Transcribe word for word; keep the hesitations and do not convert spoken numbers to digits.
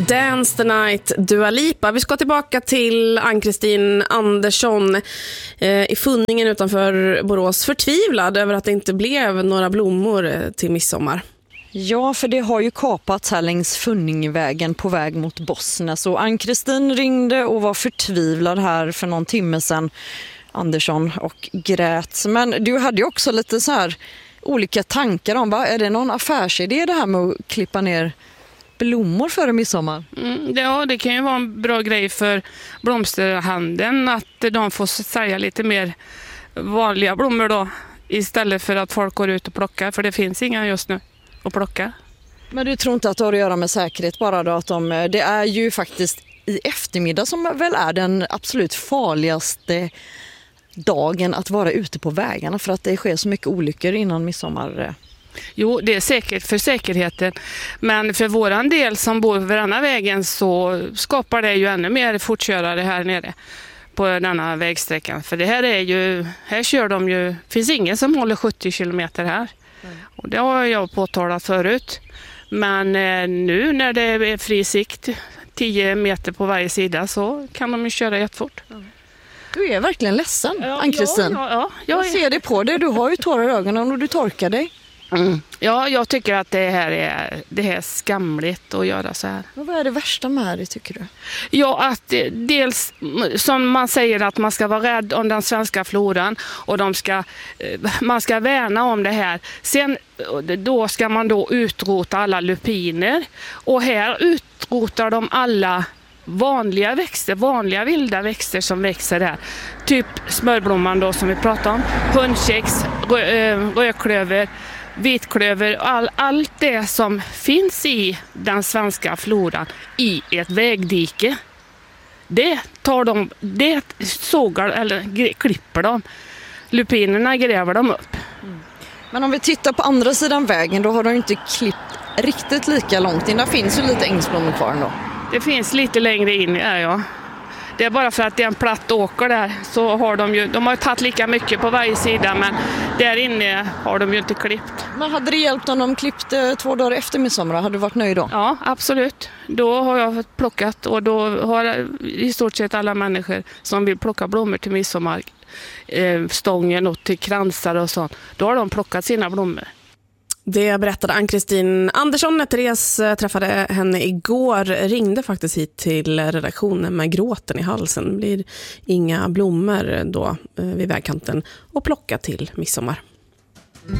Dance the Night, Dua Lipa. Vi ska tillbaka till Ann-Kristin Andersson eh, i Funningen utanför Borås. Förtvivlad över att det inte blev några blommor eh, till midsommar. Ja, för det har ju kapats här längs Funningvägen på väg mot Bossnäs. Och Ann-Kristin ringde och var förtvivlad här för någon timme sedan, Andersson, och grät. Men du hade ju också lite så här olika tankar om, va? Är det någon affärsidé det här med att klippa ner blommor före midsommar? Mm, ja, det kan ju vara en bra grej för blomsterhandeln att de får sälja lite mer vanliga blommor då, istället för att folk går ut och plockar, för det finns inga just nu att plocka. Men du tror inte att det har att göra med säkerhet bara då, att de, det är ju faktiskt i eftermiddag som väl är den absolut farligaste dagen att vara ute på vägarna, för att det sker så mycket olyckor innan midsommar. Jo, det är säkert för säkerheten, men för våran del som bor vid denna vägen så skapar det ju ännu mer fortkörare här nere på denna vägsträckan. För det här är ju, här kör de ju, finns ingen som håller sjuttio kilometer här. Mm. Och det har jag påtalat förut. Men eh, nu när det är fri sikt, tio meter på varje sida, så kan de ju köra jättefort. Mm. Du är verkligen ledsen, ja, Ann-Kristin. Ja, ja, ja, jag, jag ser det på dig, du har ju tårar i ögonen och du torkar dig. Mm. Ja, jag tycker att det här är, det här är skamligt att göra så här. Och vad är det värsta med det, tycker du? Ja, att dels som man säger att man ska vara rädd om den svenska floran och de ska, man ska värna om det här. Sen då ska man då utrota alla lupiner, och här utrotar de alla vanliga växter, vanliga vilda växter som växer här. Typ smörblomman då som vi pratade om, hundkex, rö, rödklöver, vitklöver, all, allt det som finns i den svenska floran i ett vägdike. Det tar de, det sågar eller klipper de. Lupinerna gräver de upp. Mm. Men om vi tittar på andra sidan vägen, då har de inte klippt riktigt lika långt in. Där finns ju lite ängsblommor kvar ändå. Det finns lite längre in, ja, ja. Det är bara för att det är en platt åker där, så har de ju, de har ju tagit lika mycket på varje sida, men där inne har de ju inte klippt. Men hade det hjälpt om de klippte två dagar efter midsommar? Hade du varit nöjd då? Ja, absolut. Då har jag plockat, och då har i stort sett alla människor som vill plocka blommor till midsommar, eh, stången och till kransar och sånt, då har de plockat sina blommor. Det berättade Ann-Kristin Andersson när Therese träffade henne igår. Ringde faktiskt hit till redaktionen med gråten i halsen. Det blir inga blommor då vid vägkanten och plocka till midsommar.